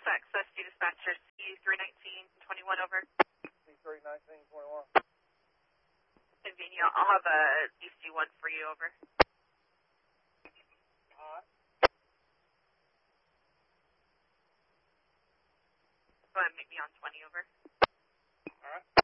Service Access to Dispatcher C31921 over. C31921. Convenient. I'll have a DC1 for you over. Alright. Go ahead and meet me on 20 over. Alright.